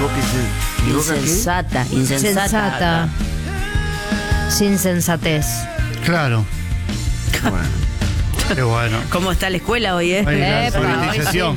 Insensata. Sin sensatez. Claro. Bueno. Qué bueno. ¿Cómo está la escuela hoy, Ahí la Epa, politización.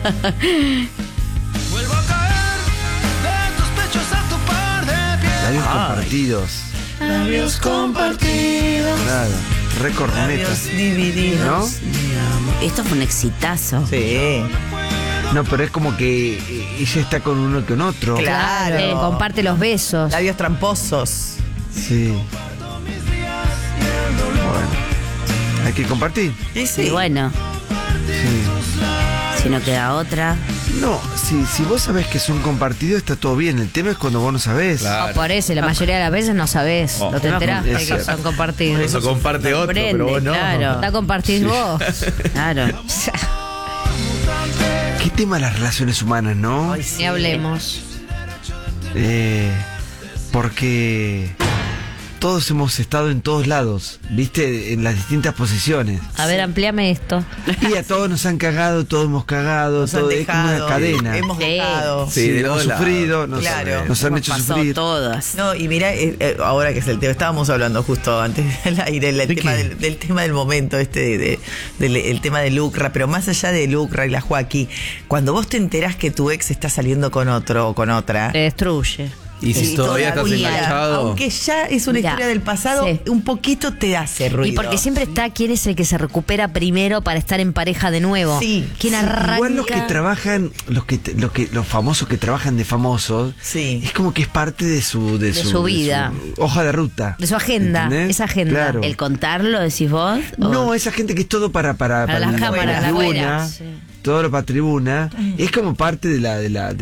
Vuelvo a caer de tus pechos a tu par de pies. Labios compartidos. Labios compartidos. Claro. Récord neta. Labios divididos. ¿No? Esto fue un exitazo. Sí. No, pero es como que ella está con uno con otro. Claro. Comparte los besos. Labios tramposos. Sí. Bueno. Hay que compartir. Y bueno, Sí. si no queda otra. No, si vos sabés que son compartidos, está todo bien. El tema es cuando vos no sabés. No, por eso, la mayoría de las veces no sabés. Oh. No te enteraste Es que cierto. son compartidos. Eso comparte otro, Sorprende, pero vos no. claro. La compartís vos. Claro. ¿Qué tema las relaciones humanas, no? Ay, Ni hablemos. Porque todos hemos estado en todos lados, ¿viste? En las distintas posiciones. A ver, amplíame esto. Y a todos nos han cagado, todos hemos cagado, Nos han todo es como una dejado. cadena. Hemos Sí. dejado. Sí, de hemos todos lados. sufrido, nos han Hemos hecho pasado sufrir. todas. No, y mira, ahora que es el tema, estábamos hablando justo antes del aire, el ¿De tema qué? del tema del momento, el tema de Lucra, pero más allá de Lucra y la Joaquí, cuando vos te enterás que tu ex está saliendo con otro o con otra, Te destruye. Y si y todavía estás todavía, enganchado. aunque ya es una Mirá, historia del pasado, sí. un poquito te hace ruido. Y porque siempre está quién es el que se recupera primero para estar en pareja de nuevo. Sí. ¿Quién arranca? Igual los que trabajan, los famosos que trabajan de famosos, Sí. es como que es parte de su vida. su hoja de ruta. De su agenda, ¿Entendés? esa agenda. Claro. ¿El contarlo decís vos? No, esa gente que es todo para las cámaras, la las tribuna, buenas, sí. todo lo para tribuna, es como parte de la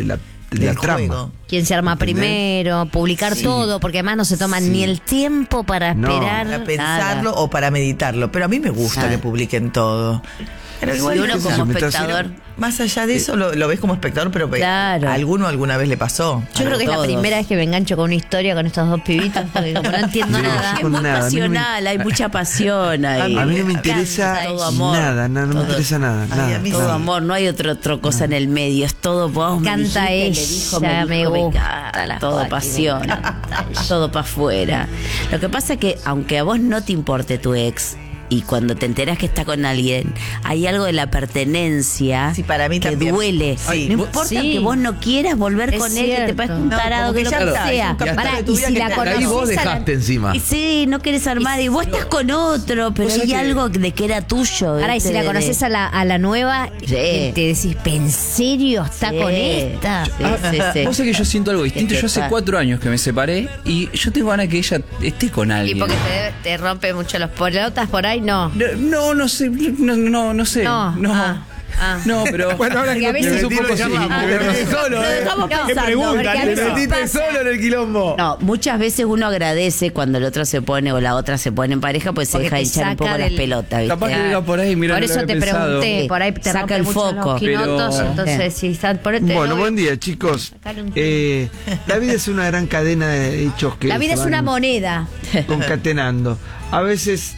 Del trama. juego. Quién se arma ¿Entendés? primero, publicar todo, porque además no se toman ni el tiempo para No. esperar. Para pensarlo nada. o para meditarlo, pero a mí me gusta Claro. que publiquen todo. Pero Y igual, uno qué sé como yo, mientras espectador. más allá de eso, lo ves como espectador, pero Claro. a alguno alguna vez le pasó. Yo creo que es la todos. primera vez que me engancho con una historia con estos dos pibitos, porque como no entiendo Sí, nada. Es con muy nada, a mí no me- pasional, hay mucha pasión ahí. A mí no me interesa todo amor. nada, no me Todo- interesa nada. Ay, nada, a mí Todo nada. amor, no hay otra cosa en el medio, es todo vos. me Canta dijiste, ella, le dijo, me dijo, gusta encanta, la todo Joaquín, pasión, todo para afuera. Lo que pasa es que aunque a vos no te importe tu ex, y cuando te enteras que está con alguien, hay algo de la pertenencia Sí, para mí que también. duele. Sí. No importa Sí. que vos no quieras volver Es con él, que te cierto. parezca un No, tarado, como que que lo ya que está, sea. es un capítulo Pará, de tu y vida si que la te- conoces Ahí vos a la- dejaste encima. Y sí, no querés armar, y vos estás con otro, pero Vos hay sabés que- algo de que era tuyo. Ahora, y si la conoces a la nueva, Sí. te decís, ¿en serio está Sí. con esta? Sí, sí, sí. Vos sabés que yo siento algo distinto. Es que Yo hace está. 4 años que me separé y yo tengo ganas que ella esté con Y alguien. porque te rompe mucho los pelotas por ahí, no. No sé, no sé. No. Ah. No, pero. Bueno, ahora Porque que a veces- un poco sí. Me metí solo, Lo dejamos No, pensando. ¿qué pregunta? porque a ¿Qué veces metiste pasa- solo en el quilombo. No, muchas veces uno agradece cuando el otro se pone o la otra se pone en pareja, pues se Porque deja te hinchar un saca poco del- las pelotas, ¿viste? Capaz que venga por ahí, mira, Por no eso lo había te pensado. pregunté, Sí. por ahí te Saca rompe el mucho foco. los quinotos, Pero- entonces si están por este Bueno, novio- buen día, chicos. Sacale un La vida es una gran cadena de hechos que La vida se es una van moneda. concatenando. A veces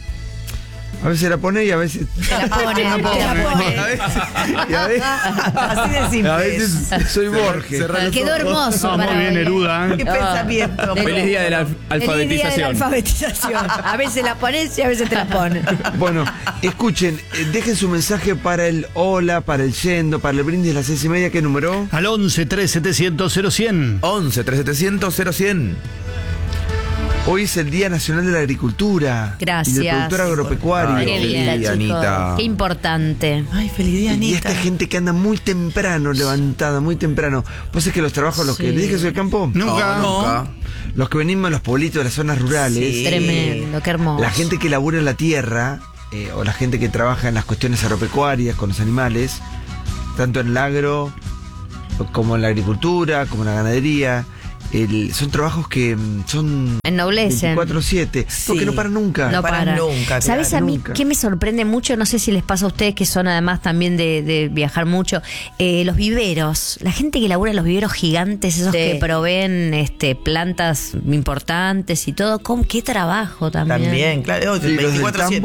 la pone y a veces Te la pone, te la pone. y a veces, Así de simple. a veces soy Borges. Quedó hermoso. No, muy para bien, hoy. Neruda. Qué pensamiento. Feliz día de la Feliz día de la alfabetización. alfabetización. A veces la pones y a veces te la pones. Bueno, escuchen, dejen su mensaje para el hola, para el yendo, para el brindis a las 6:30. ¿Qué número? Al 11 3700 0100. 11 3700 0100. Hoy es el Día Nacional de la Agricultura. Gracias. Y del productor agropecuario. Ay, Qué feliz bien, día, chicos. Anita. Qué importante. Ay, feliz día, Y Anita. esta gente que anda muy temprano, levantada, muy temprano. Pues es que los trabajos, los que Sí. le dije soy del campo, Nunca. Nunca. los que venimos de los pueblitos, de las zonas rurales, Sí. Tremendo, qué hermoso. la gente que labura en la tierra, o la gente que trabaja en las cuestiones agropecuarias, con los animales, tanto en el agro, como en la agricultura, como en la ganadería, son trabajos que son Ennoblecen. 24/7, porque Sí. no paran nunca. No paran para. nunca, ¿Sabes claro, a mí nunca. qué me sorprende mucho? No sé si les pasa a ustedes que son además también de viajar mucho. Los viveros. La gente que labura en los viveros gigantes, esos Sí. que proveen plantas importantes y todo. ¿Qué trabajo también? También, claro. Y los del 24/7. campo,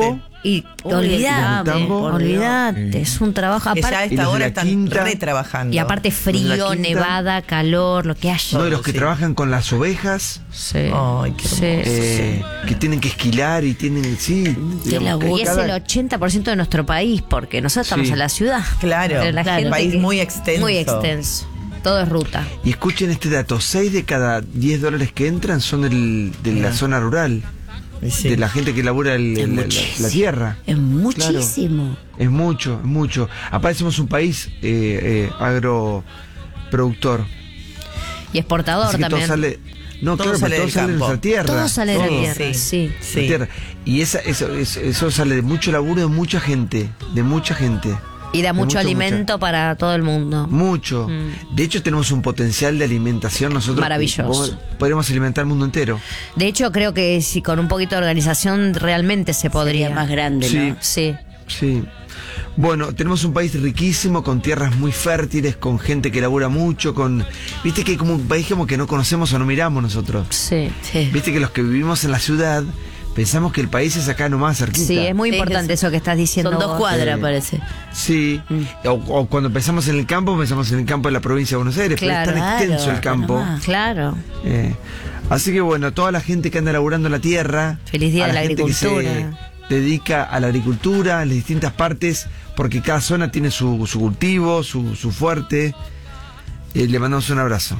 Y olvidate, Tambo. olvidate, es un trabajo. Que ya a Aparte, Y los esta de hora la están quinta. retrabajando. y aparte Los de frío, la quinta. nevada, calor, lo que haya. No, y los que sí. trabajan con las ovejas, Sí. Ay, qué Sí. que tienen que esquilar y tienen, sí. digamos, Y es cada- el 80% de nuestro país, porque nosotros estamos Sí. en la ciudad. Claro, Pero la claro. gente País que- muy extenso. Muy extenso. Todo es ruta. Y escuchen este dato, 6 de cada 10 dólares que entran son de la zona rural, Y sí. de la gente que labura la tierra. Es muchísimo. Es mucho, es mucho. Aparte somos un país agroproductor. Y exportador Así que también. todo sale... No, Todo claro, sale pero todo del sale de campo. nuestra tierra. Todo sale de la Todo. tierra, sí. Sí. La tierra. Y eso sale de mucho laburo de mucha gente. De mucha gente. Y da De mucho mucha. alimento para todo el mundo. Mucho. Mm. De hecho, tenemos un potencial de alimentación nosotros. Maravilloso. Podríamos alimentar el mundo entero. De hecho, creo que si con un poquito de organización realmente se podría. Sería más grande, Sí. ¿no? Sí. Sí. Bueno, tenemos un país riquísimo, con tierras muy fértiles, con gente que labura mucho, con... Viste que hay como un país como que no conocemos o no miramos nosotros. Sí. Sí. Viste que los que vivimos en la ciudad pensamos que el país es acá nomás cerquita. Sí, es muy Sí, importante que eso que estás diciendo. Son 2 vos. cuadras, parece. Sí, o cuando pensamos en el campo de la provincia de Buenos Aires, Claro, pero es tan extenso el campo. nomás. Claro. Así que bueno, toda la gente que anda laburando la tierra, Feliz Día a de la gente que se Agricultura. dedica a la agricultura en las distintas partes, porque cada zona tiene su cultivo, su fuerte. Le mandamos un abrazo.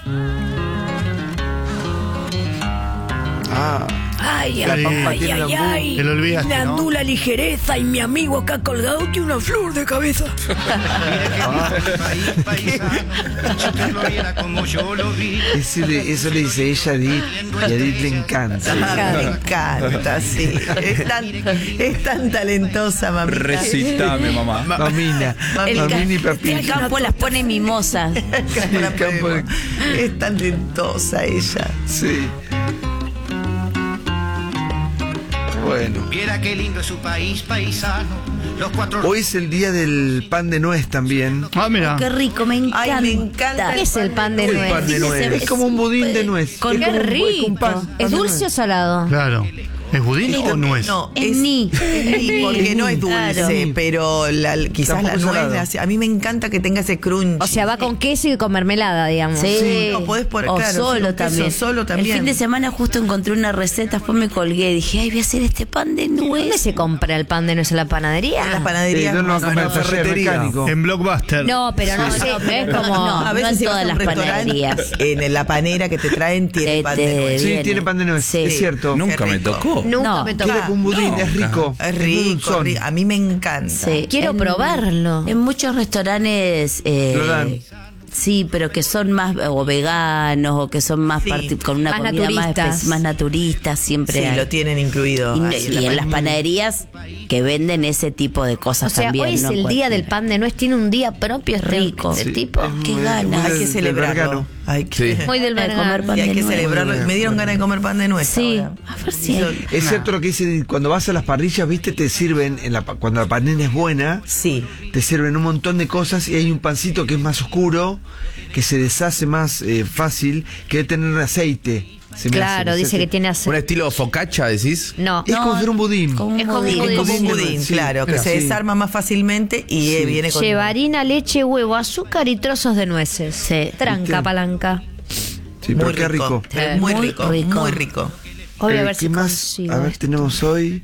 Ay, Tiene Te lo olvidaste, ¿no? la ligereza y mi amigo acá colgado tiene una flor de cabeza. Eso le dice ella a Edith, y a Edith le encanta. Me encanta, sí. Es tan talentosa, mamita. Recitame, mamá. Mamina, Mamina y El Papilla. campo las pone mimosas. El campo de- Es tan talentosa ella. Sí. Bueno. Viera qué lindo es su país, paisano. Los cuatro Hoy es el día del pan de nuez también. Ah, mira. Qué rico, me encanta. Ay, me encanta. ¿Qué es el pan de El nuez? pan de nuez. Es como un budín de nuez. Con- Es ¡Qué como un rico! pan ¿Es de dulce o nuez. salado? Claro. ¿Es budín o nuez? No, Es ni. porque no es dulce, Claro. pero quizás Tampoco la es nuez salado. le hace- a mí me encanta que tenga ese crunch. O sea, va con queso y con mermelada, digamos. Sí. No, podés poner, o claro, solo con queso, también. solo también. El fin de semana justo encontré una receta, después me colgué. Dije, ay, voy a hacer este pan de ¿Dónde nuez. se compra el pan de nuez en la panadería? en las panaderías. ¿Dónde lo más va a comer? o menos. Taller mecánico. En Blockbuster. No, pero no, Sí. no, es como. No, A veces en si vas todas a un las restaurante, panaderías. en la panera que te traen tiene pan de nuez. Sí, viene. tiene pan de nuez, Sí. es cierto. Nunca Qué me rico. tocó. Nunca No. me tocó. Queda como un budín, es rico. Es rico, dulzón. rico. A mí me encanta. Sí. Quiero probarlo. En muchos restaurantes. Lo dan. Sí, pero que son más o veganos o que son más Sí. con una Más comida naturistas. más naturistas, siempre Sí, hay. lo tienen incluido. Y, ahí y en las panaderías que venden ese tipo de O cosas sea, también. hoy es ¿no? el día del Cualquiera. pan de nuez, tiene un día propio este Rico. este Sí. tipo. Es Qué muy- ganas. muy Hay que del- del celebrarlo. vergano. Hay que, Sí. Muy del De verano. comer pan y hay de que nuez. celebrarlo. Me dieron ganas de comer pan de nuez. Sí. ahora. A ver si hay. Es cierto lo que dice, cuando vas a las parrillas, viste, te sirven, cuando la panera es buena, Sí. te sirven un montón de cosas y hay un pancito que es más oscuro, que se deshace más fácil, que debe tener aceite. Se me Claro, hace, dice que tiene ¿Un aceite. estilo focaccia, decís? No. Es como hacer un budín. Como un Es como un budín. budín. Como un Sí, budín, sí. claro, que Mira, se sí. desarma más fácilmente y viene con... Lleva harina, leche, huevo, azúcar y trozos de nueces. Sí. Tranca, ¿Viste? palanca. Sí, pero qué rico. Muy Muy rico, rico. muy rico. Hoy a ver ¿Qué si más? consigo A ver, esto. tenemos hoy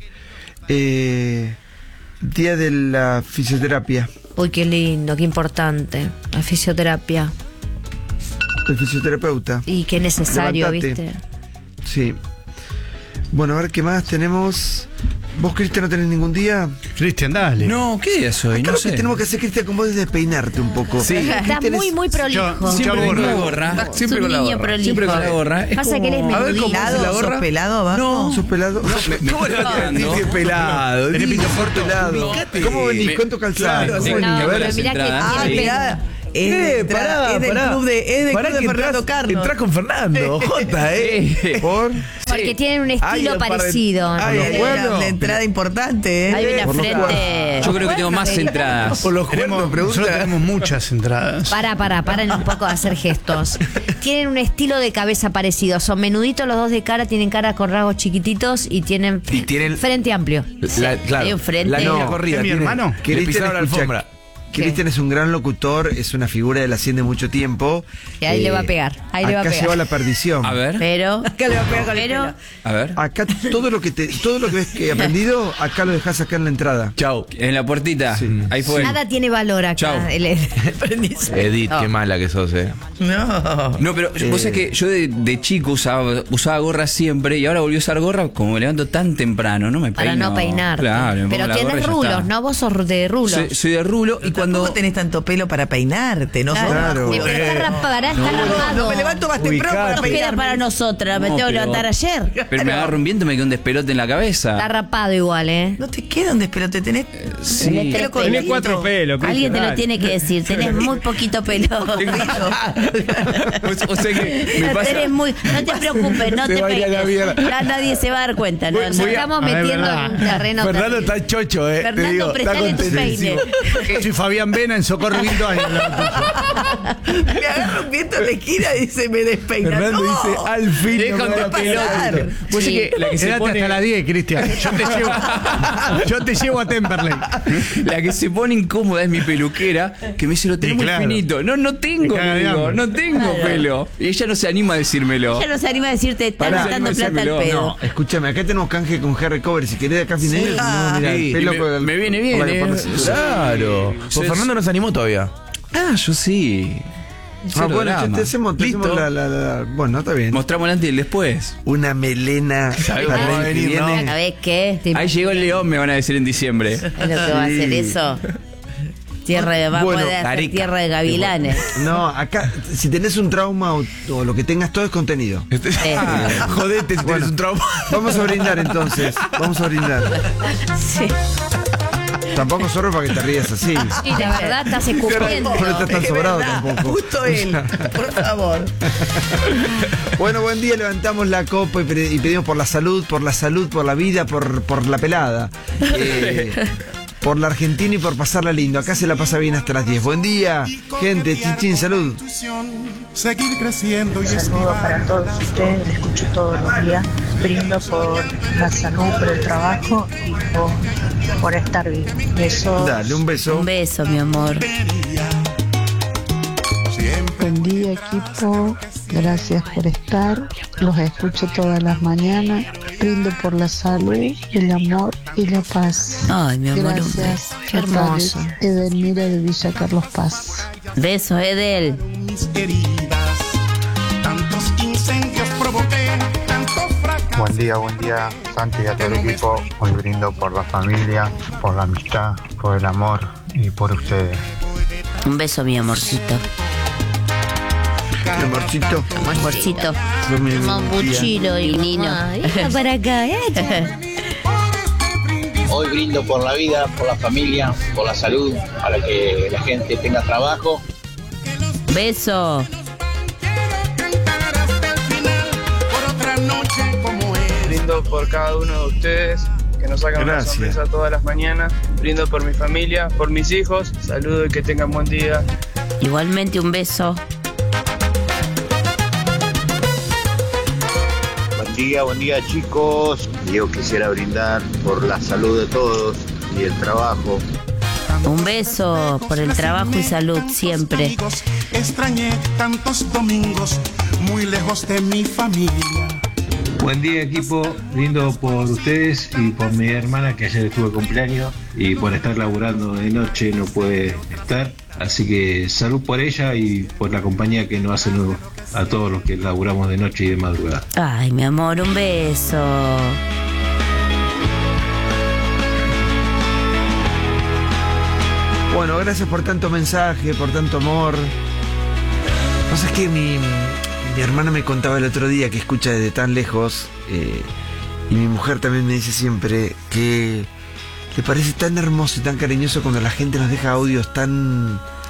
Día de la Fisioterapia. Uy, qué lindo, qué importante. La fisioterapia. El fisioterapeuta. Y qué necesario, Levantate. ¿viste? Sí. Bueno, a ver qué más tenemos. ¿Vos, Cristian, no tenés ningún día? Cristian, dale. No, ¿qué día soy? Acá No lo sé. que tenemos que hacer, Cristian, con vos es despeinarte un poco. Sí. Está Cristian muy, es- muy prolijo. Yo- Siempre con la nuevo. gorra. Es Siempre un con la niño gorra. prolijo. Siempre con la gorra. Es Pasa que él es como- A ver, ¿cómo ¿Pelado? es la ¿Sos gorra? pelado abajo? No. ¿Sos pelado? ¿Cómo le va quedando? Qué pelado. Tenés pito Sos corto. pelado. Ubicate. ¿Cómo venís? ¿Cuánto calzado? Claro, ¿Cómo sí. venís? No, A ver. pero mirá que entrada. Ah, tiene mirá, es del club de Fernando Carlos. Entrás con Fernando, Jota, ¿Por? Porque tienen un estilo parecido. La entrada importante, Hay una frente. Yo creo que tengo más entradas. Por los cuernos, Nosotros tenemos muchas entradas. Paren un poco de hacer gestos. Tienen un estilo de cabeza parecido. Son menuditos los dos de cara, tienen cara con rasgos chiquititos y tienen frente amplio. Hay un frente. La línea corrida. ¿Es mi hermano? Que le pisaron la alfombra. Cristian es un gran locutor, es una figura de la CIEN de mucho tiempo. Y ahí le va a pegar. Ahí le va a acá pegar. lleva la perdición. A ver. Pero. Acá le va a pegar con el pelo. A ver. Acá todo lo que ves que he aprendido, acá lo dejás acá en la entrada. Chau. En la puertita. Sí. Ahí fue. Nada tiene valor acá. Chau. El aprendizaje. Edith, qué mala que sos, No. No, pero vos sabés que yo de chico usaba gorra siempre y ahora volví a usar gorra como me levanto tan temprano, no me peino. Para no peinarte. Claro, me pero pongo la gorra y tienes ya rulos, está. ¿no? Vos sos de rulos. Soy de rulo y cuando... Tampoco tenés tanto pelo para peinarte, ¿no? Claro. Pero está rapado. No me levanto más temprano para Nos queda peinarme. para nosotras. Me No, tengo que pero- levantar ayer. Pero me agarro un viento y me queda un despelote en la cabeza. Está rapado igual, ¿eh? No te queda un despelote, tenés. Sí. Tenés Tenés 4 pelos. Alguien te lo dale. tiene que decir. Tenés muy poquito pelo. O sea que me pasa... Tenés no te preocupes, no Se te va a ir a la peines. mierda. Ya nadie se va a dar cuenta. ¿no? Nos estamos metiendo en un terreno. Fernando terrible. está chocho, te Fernando, digo, está prestale tu contentísimo. peine. Soy Fabián Vena en Socorro Quinto Año. Me agarra un viento en la esquina y se me despeina. Fernando ¡No! dice, al fin. Deja no un me va a despelote. pasar. Vos sabés que la que se Quédate pone... hasta las 10, Cristian. Yo te llevo a Temperley. La que se pone incómoda es mi peluquera, que me dice, lo tenés Y muy claro. finito. No tengo, Te caga le de digo, hambre. no tengo pelo. Y ella no se anima a decírmelo. Ella no se anima a decirte, está Pará, gastando no, plata al decímelo. pedo. No, escúchame, acá tenemos canje con Harry Cover. Si querés acá final, no, mira, Sí, el pelo y con el- me viene bien, con la que pones- Claro. Sí, Pues Fernando no se animó todavía. Ah, yo sí. Ah, Cero bueno, drama. te hacemos Listo. bueno, está bien. Mostramos el antes y el después. Una melena ¿Sabés para cómo va el a que venir, viene. ¿Sabés qué? Ahí llegó el león, me van a decir en diciembre. Es lo que va a hacer eso. Va a Bueno, poder hacer Arica. tierra de gavilanes. No, acá, si tenés un trauma o lo que tengas, todo es contenido. Jodete si tienes un trauma. Vamos a brindar entonces. Vamos a brindar. Sí. Tampoco zorro para que te rías así. Sí, la verdad estás escupiendo. No estás tan Es sobrado verdad, tampoco. Justo él, por favor. Bueno, buen día, levantamos la copa y pedimos por la salud, por la vida, por la pelada. Por la Argentina y por pasarla lindo. Acá se la pasa bien hasta las 10. Buen día, gente. Chichín, salud. Seguir creciendo y Saludos para todos ustedes, les escucho todos los días. Brindo por la salud, por el trabajo y por estar bien. Besos. Dale, un beso. Un beso, mi amor. Buen día, equipo. Gracias por estar. Los escucho todas las mañanas. Brindo por la salud, el amor y la paz. Ay, mi amor. Gracias. Qué hermoso. Edelmira de Villa Carlos Paz. Besos, Edel. mis heridas. Tantos incendios provoqué, tantos fracasos. Buen día, Santi y a todo el equipo. Hoy brindo por la familia, por la amistad, por el amor y por ustedes. Un beso, mi amorcito. Amorcito. Amorcito. Mambuchilo y Nino. para acá, Hoy brindo por la vida, por la familia, por la salud, para que la gente tenga trabajo. Beso. Cantar hasta el final, por otra noche como es. Brindo por cada uno de ustedes, que nos sacan una Gracias. sonrisa todas las mañanas. Brindo por mi familia, por mis hijos. Saludo y que tengan buen día. Igualmente un beso. Buen día chicos. Yo quisiera brindar por la salud de todos y el trabajo. Un beso por el trabajo y salud siempre. Amigos, extrañé tantos domingos muy lejos de mi familia. Buen día, equipo. Brindo por ustedes y por mi hermana que ayer estuvo de cumpleaños y por estar laburando de noche no puede estar. Así que salud por ella y por la compañía que nos hacen a todos los que laburamos de noche y de madrugada. Ay, mi amor, un beso. Bueno, gracias por tanto mensaje, por tanto amor. No sé, es que mi hermana me contaba el otro día que escucha desde tan lejos, y mi mujer también me dice siempre que le parece tan hermoso y tan cariñoso cuando la gente nos deja audios tan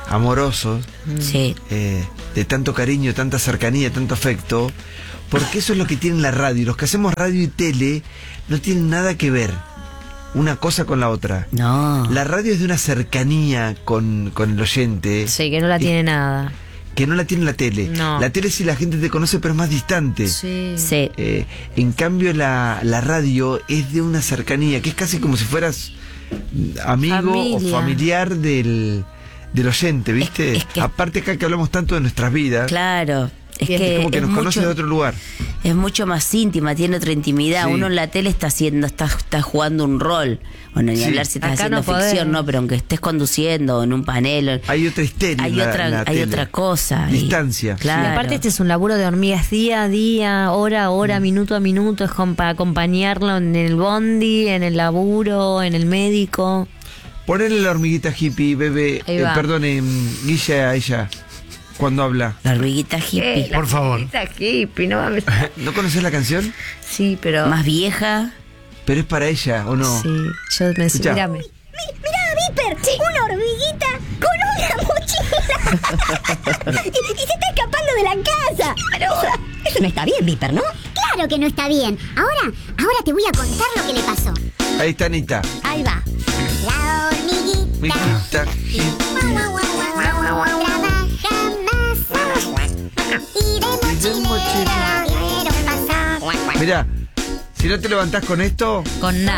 amorosos, Sí. de tanto cariño, tanta cercanía, tanto afecto, porque eso es lo que tiene la radio. Los que hacemos radio y tele no tienen nada que ver una cosa con la otra. No. La radio es de una cercanía con el oyente. Sí, que no la tiene nada. Que no la tiene la tele. No. La tele sí la gente te conoce, pero es más distante. Sí. Sí. En cambio la radio es de una cercanía, que es casi como si fueras amigo Familia. o familiar del oyente, ¿viste? Es que- Aparte acá que hablamos tanto de nuestras vidas, Claro. Es Bien. que como que nos conoce de otro lugar. es mucho más íntima, tiene otra intimidad. Sí. Uno en la tele está jugando un rol. Bueno, ni Sí. hablar si estás Acá haciendo no podés. ficción, no, pero aunque estés conduciendo o en un panel, Hay otra histeria. hay en la- otra, en la hay tele. otra cosa. Distancia. Claro. Y aparte este es un laburo de hormigas día a día, hora a hora, minuto a minuto, es para acompañarlo en el bondi, en el laburo, en el médico. Ponele la hormiguita hippie, bebé. Ahí va. Perdón, Guille a ella, cuando habla. La hormiguita hippie. Por favor. Esta hippie, no mames. ¿No conoces la canción? Sí, pero... Más vieja. Pero es para ella, ¿o no? Sí, yo me Escuchá. mírame. Mirá, Viper, una hormiguita con una mochila. y se está escapando de la casa. Eso no está bien, Viper, ¿no? Claro que no está bien. Ahora te voy a contar lo que le pasó. Ahí está Anita. Ahí va. La hormiguita Hormiguita hippie. trabaja más y de mochilera quiero pasar. Mirá, si no te levantás con esto, Con nada.